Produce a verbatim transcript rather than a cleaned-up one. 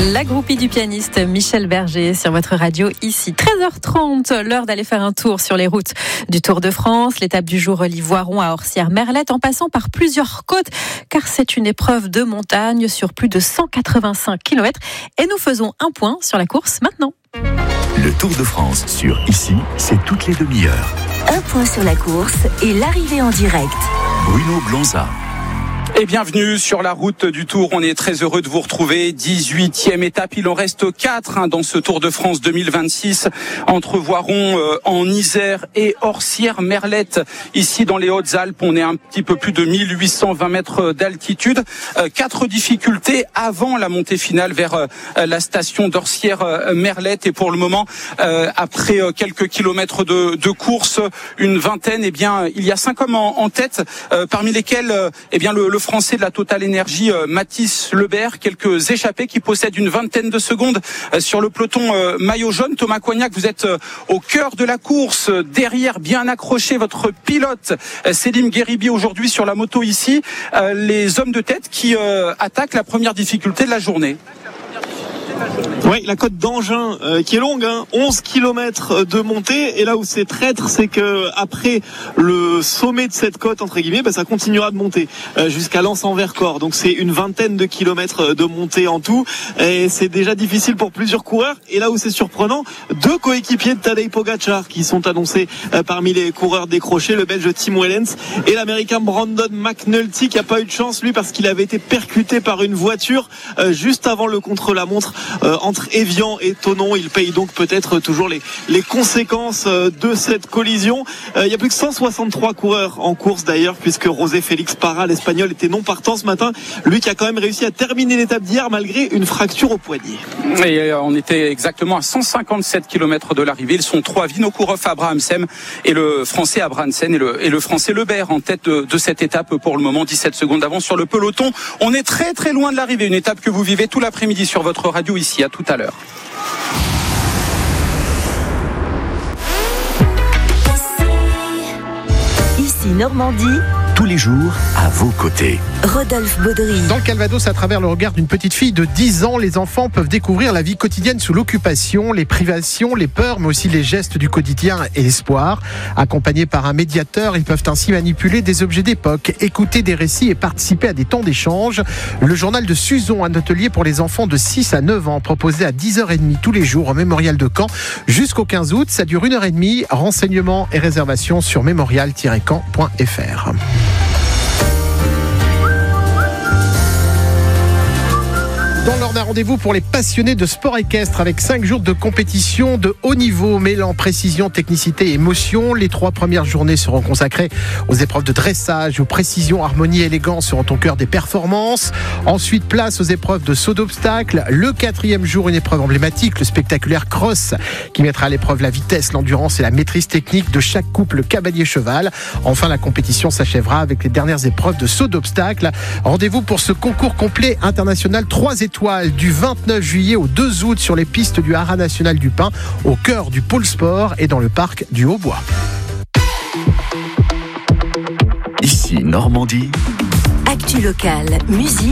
La groupie du pianiste Michel Berger sur votre radio ici. treize heures trente, l'heure d'aller faire un tour sur les routes du Tour de France. L'étape du jour relie Voiron à Orsières-Merlette en passant par plusieurs côtes car c'est une épreuve de montagne sur plus de cent quatre-vingt-cinq kilomètres. Et nous faisons un point sur la course maintenant. Le Tour de France sur Ici, c'est toutes les demi-heures. Un point sur la course et l'arrivée en direct. Bruno Blanza. Et bienvenue sur la route du Tour. On est très heureux de vous retrouver. dix-huitième étape. Il en reste quatre hein, dans ce Tour de France deux mille vingt-six entre Voiron euh, en Isère et Orsières-Merlette. Ici dans les Hautes-Alpes, on est un petit peu plus de mille huit cent vingt mètres d'altitude. Euh, quatre difficultés avant la montée finale vers euh, la station d'Orsières-Merlette. Et pour le moment, euh, après euh, quelques kilomètres de, de course, une vingtaine, eh bien, il y a cinq hommes en, en tête, euh, parmi lesquels, euh, eh bien, le, le Français de la Total Énergie, euh, Mathis Lebert, quelques échappés qui possèdent une vingtaine de secondes euh, sur le peloton euh, maillot jaune. Thomas Coignac, vous êtes euh, au cœur de la course, euh, derrière, bien accroché, votre pilote euh, Selim Gueribi aujourd'hui sur la moto ici. Euh, les hommes de tête qui euh, attaquent la première difficulté de la journée. Oui, la côte d'Angin euh, qui est longue, hein, onze kilomètres de montée. Et là où c'est traître, c'est que après le sommet de cette côte, entre guillemets, bah, ça continuera de monter euh, jusqu'à Lens-en-Vercors. Donc c'est une vingtaine de kilomètres de montée en tout. Et c'est déjà difficile pour plusieurs coureurs. Et là où c'est surprenant, deux coéquipiers de Tadej Pogacar qui sont annoncés euh, parmi les coureurs décrochés, le Belge Tim Wellens et l'Américain Brandon McNulty qui a pas eu de chance lui parce qu'il avait été percuté par une voiture euh, juste avant le contre-la-montre euh, entre Évian et Thonon. Il paye donc peut-être toujours les, les conséquences de cette collision. Euh, il y a plus que cent soixante-trois coureurs en course d'ailleurs, puisque José Félix Parra, l'Espagnol, était non partant ce matin. Lui qui a quand même réussi à terminer l'étape d'hier malgré une fracture au poignet. Et on était exactement à cent cinquante-sept kilomètres de l'arrivée. Ils sont trois, Vinokourov, Abrahamsen et le Français Abrahamsen et le, et le Français Lebert en tête de, de cette étape pour le moment. dix-sept secondes d'avance sur le peloton. On est très très loin de l'arrivée. Une étape que vous vivez tout l'après-midi sur votre radio ici. À tout à l'heure. Ici Normandie. Tous les jours, à vos côtés. Rodolphe Baudry. Dans le Calvados, à travers le regard d'une petite fille de dix ans, les enfants peuvent découvrir la vie quotidienne sous l'occupation, les privations, les peurs, mais aussi les gestes du quotidien et l'espoir. Accompagnés par un médiateur, ils peuvent ainsi manipuler des objets d'époque, écouter des récits et participer à des temps d'échange. Le journal de Suzon, un atelier pour les enfants de six à neuf ans, proposé à dix heures trente tous les jours au Mémorial de Caen jusqu'au quinze août. Ça dure une heure trente. Renseignements et réservations sur mémorial tiret caen point f r. Dans l'heure d'un rendez-vous pour les passionnés de sport équestre avec cinq jours de compétition de haut niveau mêlant précision, technicité et émotion. Les trois premières journées seront consacrées aux épreuves de dressage où précision, harmonie et élégance seront au cœur des performances. Ensuite, place aux épreuves de saut d'obstacle. Le quatrième jour, une épreuve emblématique, le spectaculaire cross qui mettra à l'épreuve la vitesse, l'endurance et la maîtrise technique de chaque couple cavalier-cheval. Enfin, la compétition s'achèvera avec les dernières épreuves de saut d'obstacle. Rendez-vous pour ce concours complet international trois étoiles du vingt-neuf juillet au deux août sur les pistes du Haras National du Pin, au cœur du pôle sport et dans le parc du Haut-Bois. Ici Normandie. Actu locale, musique.